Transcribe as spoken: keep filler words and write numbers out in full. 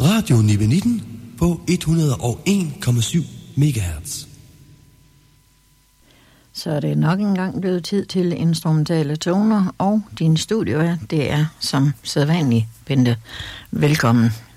Radio Nibe nitten på et hundrede og en komma syv megahertz. Så er det nok engang blevet tid til instrumentale toner, og din studievært, det er som sædvanligt, Bente. Velkommen.